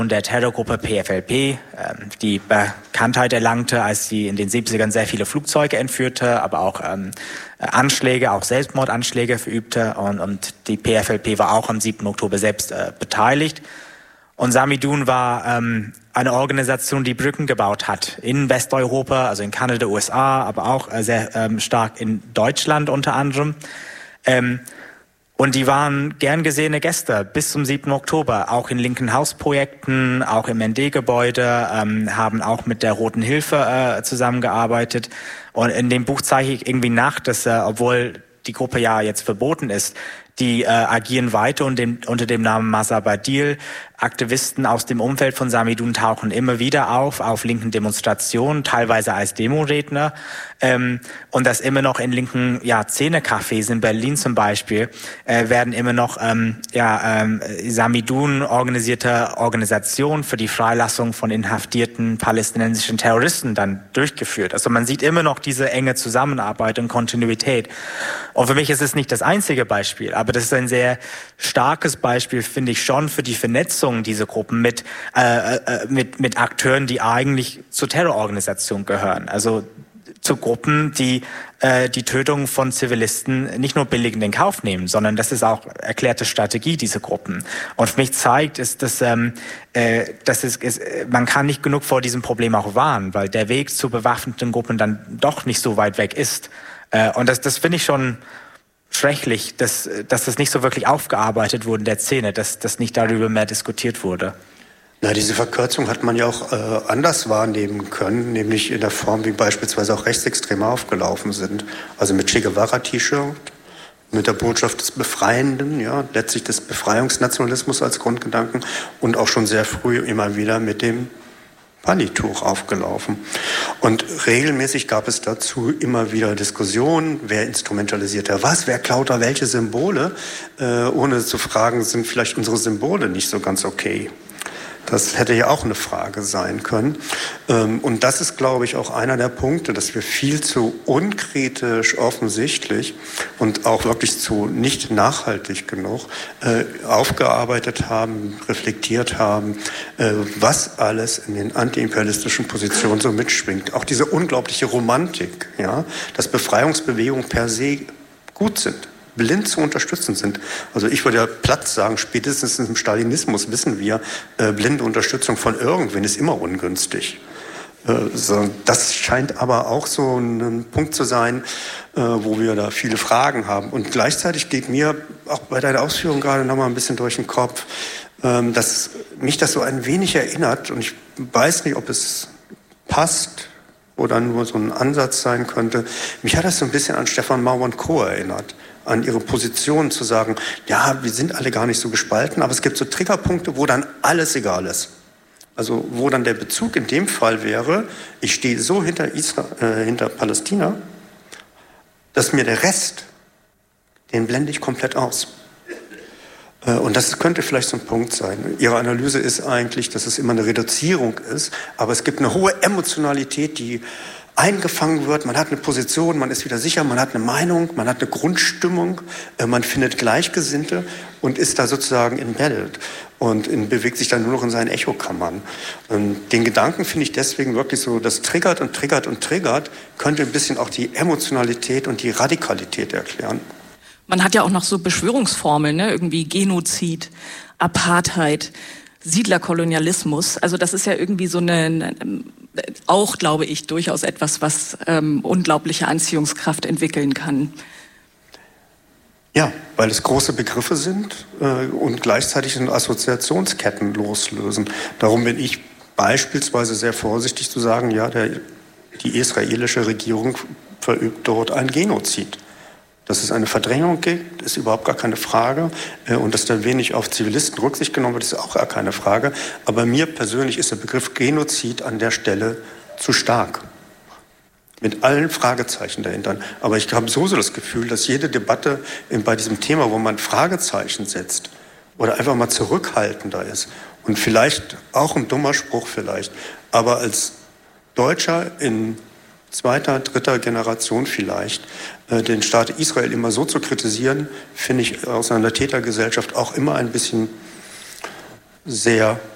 der Terrorgruppe PFLP, die Bekanntheit erlangte, als sie in den 70ern sehr viele Flugzeuge entführte, aber auch Anschläge, auch Selbstmordanschläge verübte. Und die PFLP war auch am 7. Oktober selbst beteiligt. Und Zamidun war eine Organisation, die Brücken gebaut hat in Westeuropa, also in Kanada, USA, aber auch sehr stark in Deutschland unter anderem. Und die waren gern gesehene Gäste bis zum 7. Oktober, auch in linken Hausprojekten, auch im ND-Gebäude, haben auch mit der Roten Hilfe zusammengearbeitet. Und in dem Buch zeige ich irgendwie nach, dass, obwohl die Gruppe ja jetzt verboten ist, die agieren weiter unter dem Namen Masabadil. Aktivisten aus dem Umfeld von Zamidun tauchen immer wieder auf linken Demonstrationen, teilweise als Demoredner. Und das immer noch in linken Szenecafés in Berlin zum Beispiel werden immer noch Zamidun organisierte Organisationen für die Freilassung von inhaftierten palästinensischen Terroristen dann durchgeführt. Also man sieht immer noch diese enge Zusammenarbeit und Kontinuität. Und für mich ist es nicht das einzige Beispiel, aber das ist ein sehr starkes Beispiel, finde ich schon, für die Vernetzung dieser Gruppen mit Akteuren, die eigentlich zur Terrororganisation gehören. Also zu Gruppen, die die Tötung von Zivilisten nicht nur billigend in Kauf nehmen, sondern das ist auch erklärte Strategie dieser Gruppen. Und für mich zeigt, dass man kann nicht genug vor diesem Problem auch warnen, weil der Weg zu bewaffneten Gruppen dann doch nicht so weit weg ist. Und das finde ich schon schrecklich, dass das nicht so wirklich aufgearbeitet wurde in der Szene, dass nicht darüber mehr diskutiert wurde. Na, diese Verkürzung hat man ja auch anders wahrnehmen können, nämlich in der Form, wie beispielsweise auch Rechtsextreme aufgelaufen sind. Also mit Che Guevara-T-Shirt, mit der Botschaft des Befreienden, ja, letztlich des Befreiungsnationalismus als Grundgedanken und auch schon sehr früh immer wieder mit dem Panituch aufgelaufen. Und regelmäßig gab es dazu immer wieder Diskussionen, wer instrumentalisiert da was, wer klaut da welche Symbole, ohne zu fragen, sind vielleicht unsere Symbole nicht so ganz okay. Das hätte ja auch eine Frage sein können. Und das ist, glaube ich, auch einer der Punkte, dass wir viel zu unkritisch offensichtlich und auch wirklich zu nicht nachhaltig genug aufgearbeitet haben, reflektiert haben, was alles in den antiimperialistischen Positionen so mitschwingt. Auch diese unglaubliche Romantik, ja, dass Befreiungsbewegungen per se gut sind, blind zu unterstützen sind. Also ich würde ja platt sagen, spätestens im Stalinismus wissen wir, blinde Unterstützung von irgendwen ist immer ungünstig. Das scheint aber auch so ein Punkt zu sein, wo wir da viele Fragen haben. Und gleichzeitig geht mir auch bei deiner Ausführung gerade noch mal ein bisschen durch den Kopf, dass mich das so ein wenig erinnert, und ich weiß nicht, ob es passt oder nur so ein Ansatz sein könnte. Mich hat das so ein bisschen an Stefan Mau und Co. erinnert, an ihre Position zu sagen, ja, wir sind alle gar nicht so gespalten, aber es gibt so Triggerpunkte, wo dann alles egal ist. Also wo dann der Bezug in dem Fall wäre, ich stehe so hinter Palästina, dass mir der Rest, den blende ich komplett aus. Und das könnte vielleicht so ein Punkt sein. Ihre Analyse ist eigentlich, dass es immer eine Reduzierung ist, aber es gibt eine hohe Emotionalität, die eingefangen wird, man hat eine Position, man ist wieder sicher, man hat eine Meinung, man hat eine Grundstimmung, man findet Gleichgesinnte und ist da sozusagen embedded und bewegt sich dann nur noch in seinen Echokammern. Und den Gedanken finde ich deswegen wirklich so, das triggert und triggert und triggert, könnte ein bisschen auch die Emotionalität und die Radikalität erklären. Man hat ja auch noch so Beschwörungsformeln, ne? Irgendwie Genozid, Apartheid, Siedlerkolonialismus. Also das ist ja irgendwie so auch, glaube ich, durchaus etwas, was unglaubliche Anziehungskraft entwickeln kann. Ja, weil es große Begriffe sind und gleichzeitig in Assoziationsketten loslösen. Darum bin ich beispielsweise sehr vorsichtig zu sagen, ja, die israelische Regierung verübt dort ein Genozid. Dass es eine Verdrängung gibt, ist überhaupt gar keine Frage. Und dass da wenig auf Zivilisten Rücksicht genommen wird, ist auch gar keine Frage. Aber mir persönlich ist der Begriff Genozid an der Stelle zu stark. Mit allen Fragezeichen dahinter. Aber ich habe so das Gefühl, dass jede Debatte bei diesem Thema, wo man Fragezeichen setzt oder einfach mal zurückhaltender ist und vielleicht auch ein dummer Spruch vielleicht, aber als Deutscher in zweiter, dritter Generation vielleicht, den Staat Israel immer so zu kritisieren, finde ich aus einer Tätergesellschaft auch immer ein bisschen sehr